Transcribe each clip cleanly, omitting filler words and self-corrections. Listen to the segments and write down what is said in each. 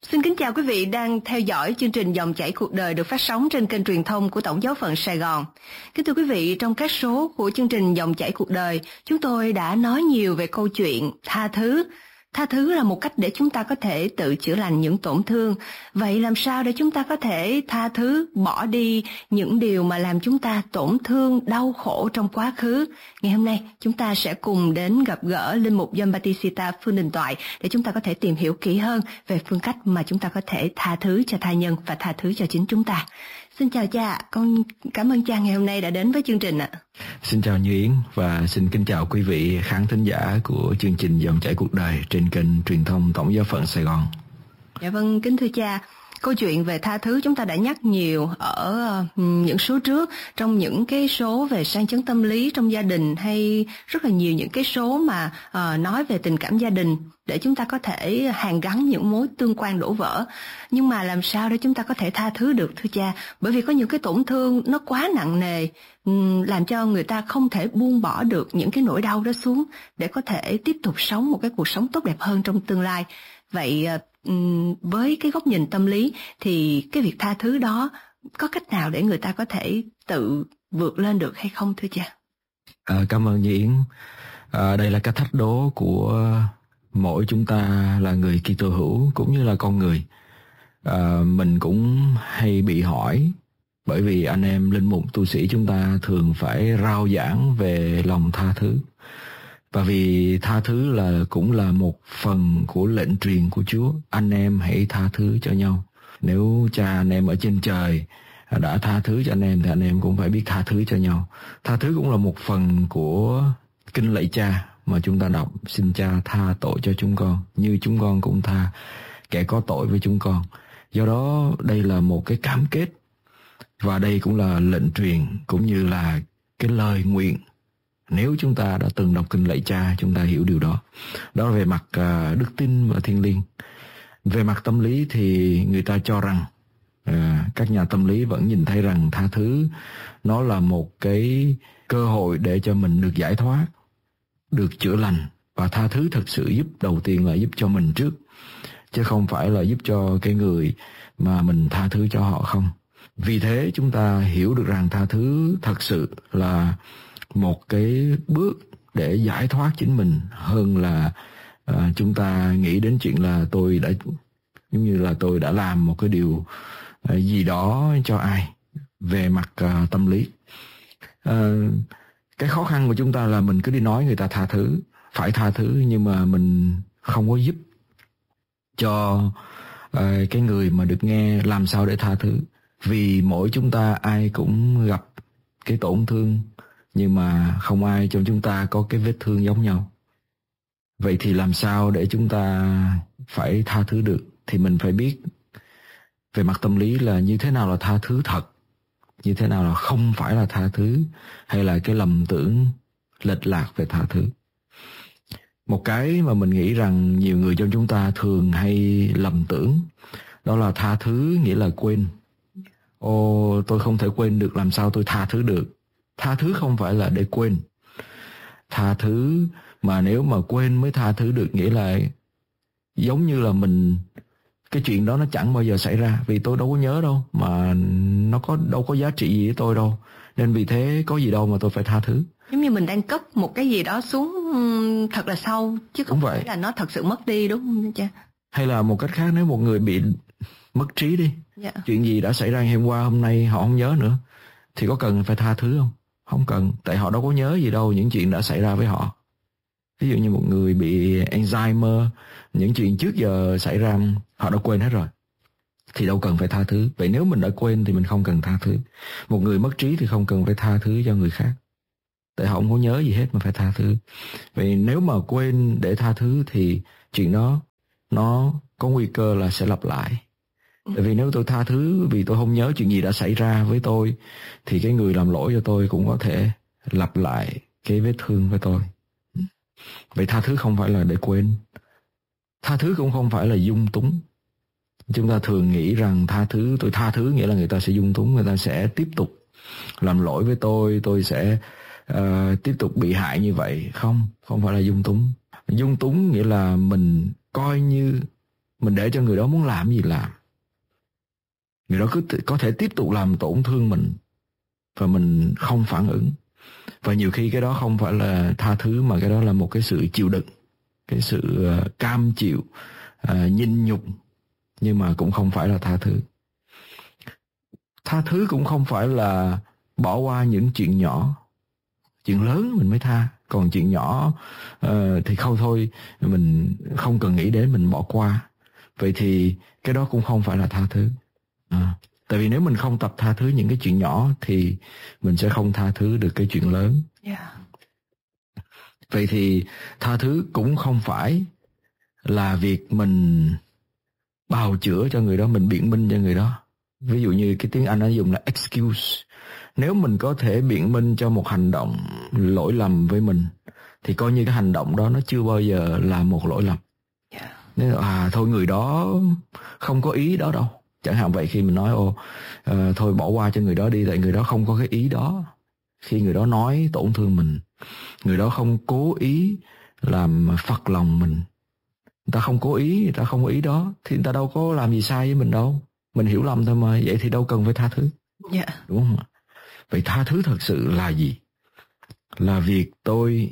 Xin kính chào quý vị đang theo dõi chương trình Dòng chảy cuộc đời được phát sóng trên kênh truyền thông của Tổng giáo phận Sài Gòn. Kính thưa quý vị, trong các số của chương trình Dòng chảy cuộc đời, chúng tôi đã nói nhiều về câu chuyện tha thứ. Tha thứ là một cách để chúng ta có thể tự chữa lành những tổn thương. Vậy làm sao để chúng ta có thể tha thứ, bỏ đi những điều mà làm chúng ta tổn thương, đau khổ trong quá khứ? Ngày hôm nay, chúng ta sẽ cùng đến gặp gỡ Linh mục John Batista Phương Đình Toại để chúng ta có thể tìm hiểu kỹ hơn về phương cách mà chúng ta có thể tha thứ cho tha nhân và tha thứ cho chính chúng ta. Xin chào cha, con cảm ơn cha ngày hôm nay đã đến với chương trình ạ. Xin chào Như Yến và xin kính chào quý vị khán thính giả của chương trình Dòng chảy cuộc đời trên kênh truyền thông Tổng giáo phận Sài Gòn. Dạ vâng, kính thưa cha, câu chuyện về tha thứ chúng ta đã nhắc nhiều ở những số trước, trong những cái số về sang chấn tâm lý trong gia đình, hay rất là nhiều những cái số mà nói về tình cảm gia đình để chúng ta có thể hàn gắn những mối tương quan đổ vỡ. Nhưng mà làm sao để chúng ta có thể tha thứ được thưa cha? Bởi vì có những cái tổn thương nó quá nặng nề, làm cho người ta không thể buông bỏ được những cái nỗi đau đó xuống để có thể tiếp tục sống một cái cuộc sống tốt đẹp hơn trong tương lai. Vậy với cái góc nhìn tâm lý thì cái việc tha thứ đó có cách nào để người ta có thể tự vượt lên được hay không thưa cha? Cảm ơn Như Yến. Đây là cái thách đố của mỗi chúng ta là người Kitô hữu cũng như là con người. Mình cũng hay bị hỏi, bởi vì anh em linh mục tu sĩ chúng ta thường phải rao giảng về lòng tha thứ. Và vì tha thứ cũng là một phần của lệnh truyền của Chúa. Anh em hãy tha thứ cho nhau. Nếu cha anh em ở trên trời đã tha thứ cho anh em thì anh em cũng phải biết tha thứ cho nhau. Tha thứ cũng là một phần của kinh lạy Cha mà chúng ta đọc: xin Cha tha tội cho chúng con như chúng con cũng tha kẻ có tội với chúng con. Do đó đây là một cái cam kết, và đây cũng là lệnh truyền cũng như là cái lời nguyện. Nếu chúng ta đã từng đọc kinh lạy Cha, chúng ta hiểu điều đó. Đó là về mặt đức tin và thiêng liêng. Về mặt tâm lý thì người ta cho rằng, các nhà tâm lý vẫn nhìn thấy rằng tha thứ nó là một cái cơ hội để cho mình được giải thoát, được chữa lành. Và tha thứ thực sự giúp, đầu tiên là giúp cho mình trước, chứ không phải là giúp cho cái người mà mình tha thứ cho họ không. Vì thế chúng ta hiểu được rằng tha thứ thật sự là một cái bước để giải thoát chính mình, hơn là chúng ta nghĩ đến chuyện là tôi đã, giống như là tôi đã làm một cái điều gì đó cho ai. Về mặt tâm lý, cái khó khăn của chúng ta là mình cứ đi nói người ta tha thứ, phải tha thứ, nhưng mà mình không có giúp cho cái người mà được nghe làm sao để tha thứ. Vì mỗi chúng ta ai cũng gặp cái tổn thương, nhưng mà không ai trong chúng ta có cái vết thương giống nhau. Vậy thì làm sao để chúng ta phải tha thứ được? Thì mình phải biết về mặt tâm lý là như thế nào là tha thứ thật, như thế nào là không phải là tha thứ, hay là cái lầm tưởng lệch lạc về tha thứ. Một cái mà mình nghĩ rằng nhiều người trong chúng ta thường hay lầm tưởng, đó là tha thứ nghĩa là quên. Tôi không thể quên được, làm sao tôi tha thứ được? Tha thứ không phải là để quên. Tha thứ mà nếu mà quên mới tha thứ được, nghĩa là giống như là cái chuyện đó nó chẳng bao giờ xảy ra, vì tôi đâu có nhớ đâu, mà nó đâu có giá trị gì với tôi đâu, nên vì thế có gì đâu mà tôi phải tha thứ. Giống như mình đang cất một cái gì đó xuống thật là sâu, chứ không phải là nó thật sự mất đi, đúng không cha? Hay là một cách khác, nếu một người bị mất trí đi, chuyện gì đã xảy ra ngày hôm qua, hôm nay họ không nhớ nữa, thì có cần phải tha thứ không? Không cần, tại họ đâu có nhớ gì đâu những chuyện đã xảy ra với họ. Ví dụ như một người bị Alzheimer, những chuyện trước giờ xảy ra họ đã quên hết rồi, thì đâu cần phải tha thứ. Vậy nếu mình đã quên thì mình không cần tha thứ. Một người mất trí thì không cần phải tha thứ cho người khác, tại họ không có nhớ gì hết mà phải tha thứ. Vậy nếu mà quên để tha thứ thì chuyện đó nó có nguy cơ là sẽ lặp lại. Tại vì nếu tôi tha thứ vì tôi không nhớ chuyện gì đã xảy ra với tôi, thì cái người làm lỗi cho tôi cũng có thể lặp lại cái vết thương với tôi. Vậy tha thứ không phải là để quên. Tha thứ cũng không phải là dung túng. Chúng ta thường nghĩ rằng tôi tha thứ nghĩa là người ta sẽ dung túng, người ta sẽ tiếp tục làm lỗi với tôi sẽ tiếp tục bị hại như vậy. Không phải là dung túng. Dung túng nghĩa là mình coi như Mình để cho người đó muốn làm gì làm. Người đó cứ có thể tiếp tục làm tổn thương mình và mình không phản ứng. Và nhiều khi cái đó không phải là tha thứ, mà cái đó là một cái sự chịu đựng, cái sự cam chịu, nhịn nhục, nhưng mà cũng không phải là tha thứ. Tha thứ cũng không phải là bỏ qua những chuyện nhỏ. Chuyện lớn mình mới tha, còn chuyện nhỏ thì không thôi, mình không cần nghĩ đến, mình bỏ qua. Vậy thì cái đó cũng không phải là tha thứ. Tại vì nếu mình không tập tha thứ những cái chuyện nhỏ thì mình sẽ không tha thứ được cái chuyện lớn. Vậy thì tha thứ cũng không phải là việc mình bào chữa cho người đó, mình biện minh cho người đó. Ví dụ như cái tiếng Anh nó dùng là excuse. Nếu mình có thể biện minh cho một hành động lỗi lầm với mình thì coi như cái hành động đó nó chưa bao giờ là một lỗi lầm. Nên thôi người đó không có ý đó đâu. Chẳng hạn vậy, khi mình nói thôi bỏ qua cho người đó đi, tại người đó không có cái ý đó. Khi người đó nói tổn thương mình, người đó không cố ý làm phật lòng mình, người ta không cố ý, người ta không có ý đó, thì người ta đâu có làm gì sai với mình đâu. Mình hiểu lầm thôi mà, vậy thì đâu cần phải tha thứ. Đúng không ạ? Vậy tha thứ thật sự là gì? Là việc tôi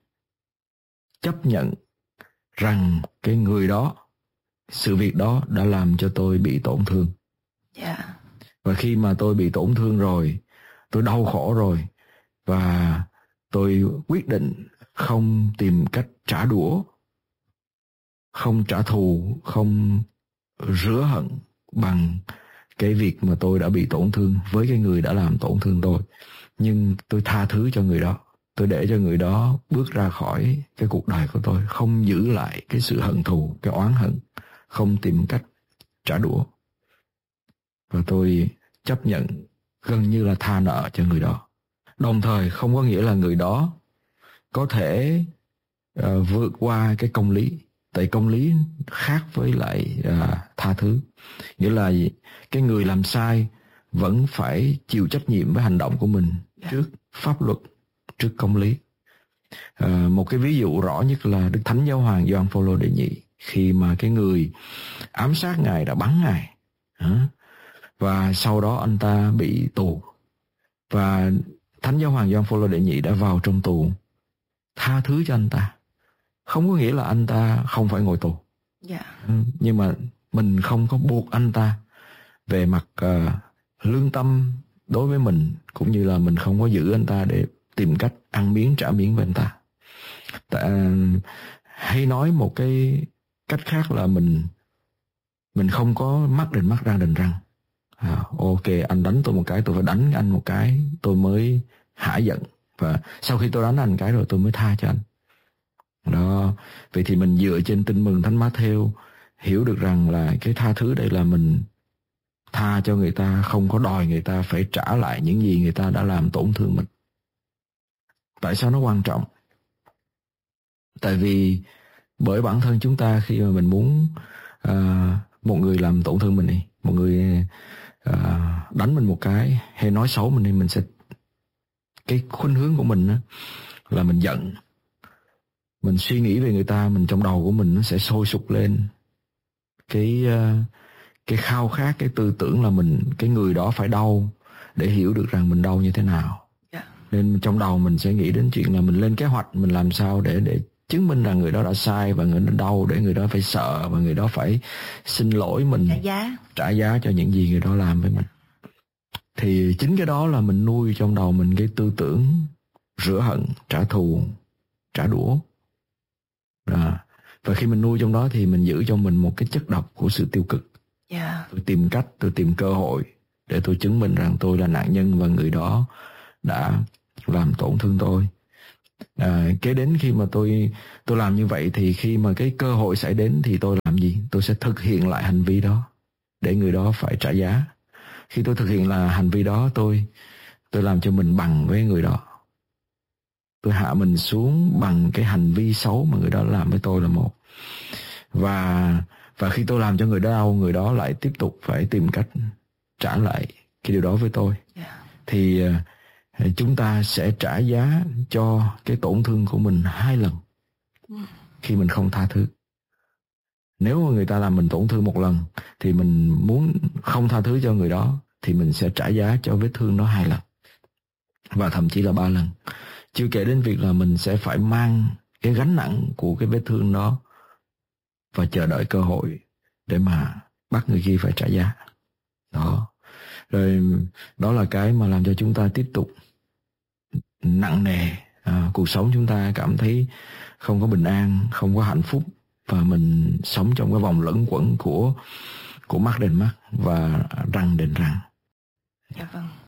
chấp nhận rằng cái người đó, sự việc đó đã làm cho tôi bị tổn thương. Và khi mà tôi bị tổn thương rồi, tôi đau khổ rồi, và tôi quyết định không tìm cách trả đũa, không trả thù, không rửa hận bằng cái việc mà tôi đã bị tổn thương với cái người đã làm tổn thương tôi. Nhưng tôi tha thứ cho người đó. Tôi để cho người đó bước ra khỏi cái cuộc đời của tôi, không giữ lại cái sự hận thù, cái oán hận, không tìm cách trả đũa. Và tôi chấp nhận gần như là tha nợ cho người đó. Đồng thời không có nghĩa là người đó có thể vượt qua cái công lý. Tại công lý khác với lại tha thứ. Nghĩa là cái người làm sai vẫn phải chịu trách nhiệm với hành động của mình trước pháp luật, trước công lý. Một cái ví dụ rõ nhất là Đức Thánh Giáo hoàng Gioan Phaolô đệ nhị, khi mà cái người ám sát Ngài đã bắn Ngài, và sau đó anh ta bị tù, và Thánh Giáo hoàng Gioan Phaolô đệ nhị đã vào trong tù tha thứ cho anh ta. Không có nghĩa là anh ta không phải ngồi tù, nhưng mà mình không có buộc anh ta về mặt lương tâm đối với mình, cũng như là mình không có giữ anh ta để tìm cách ăn miếng trả miếng với anh ta. Hay nói một cái cách khác là mình không có mắt đền mắt răng đền răng. Ok, anh đánh tôi một cái, tôi phải đánh anh một cái, tôi mới hả giận, và sau khi tôi đánh anh cái rồi tôi mới tha cho anh. Đó, vậy thì mình dựa trên Tin Mừng Thánh Mát-thêu hiểu được rằng là cái tha thứ đây là mình tha cho người ta, không có đòi người ta phải trả lại những gì người ta đã làm tổn thương mình. Tại sao nó quan trọng? Tại vì bởi bản thân chúng ta, khi mà mình muốn một người làm tổn thương mình đi, một người đánh mình một cái hay nói xấu mình đi, mình sẽ, cái khuynh hướng của mình đó, là mình giận. Mình suy nghĩ về người ta, mình trong đầu của mình nó sẽ sôi sục lên cái khao khát, cái tư tưởng là cái người đó phải đau để hiểu được rằng mình đau như thế nào. Nên trong đầu mình sẽ nghĩ đến chuyện là mình lên kế hoạch, mình làm sao để chứng minh rằng người đó đã sai và người đó đau, để người đó phải sợ và người đó phải xin lỗi mình, trả giá cho những gì người đó làm với mình. Thì chính cái đó là mình nuôi trong đầu mình cái tư tưởng rửa hận, trả thù, trả đũa. Và khi mình nuôi trong đó thì mình giữ cho mình một cái chất độc của sự tiêu cực. Tôi tìm cách, tôi tìm cơ hội để tôi chứng minh rằng tôi là nạn nhân và người đó đã làm tổn thương tôi. Kế đến khi mà tôi làm như vậy, thì khi mà cái cơ hội xảy đến thì tôi làm gì? Tôi sẽ thực hiện lại hành vi đó để người đó phải trả giá. Khi tôi thực hiện là hành vi đó, tôi làm cho mình bằng với người đó. Tôi hạ mình xuống bằng cái hành vi xấu mà người đó làm với tôi là một. Và khi tôi làm cho người đó đau, người đó lại tiếp tục phải tìm cách trả lại cái điều đó với tôi. Thì chúng ta sẽ trả giá cho cái tổn thương của mình 2 lần khi mình không tha thứ. Nếu mà người ta làm mình tổn thương một lần thì mình muốn không tha thứ cho người đó thì mình sẽ trả giá cho vết thương đó 2 lần và thậm chí là 3 lần. Chưa kể đến việc là mình sẽ phải mang cái gánh nặng của cái vết thương đó và chờ đợi cơ hội để mà bắt người kia phải trả giá. Đó. Rồi đó là cái mà làm cho chúng ta tiếp tục nặng nề. Cuộc sống chúng ta cảm thấy không có bình an, không có hạnh phúc và mình sống trong cái vòng lẫn quẩn của mắt đền mắt và răng đền răng. Dạ vâng.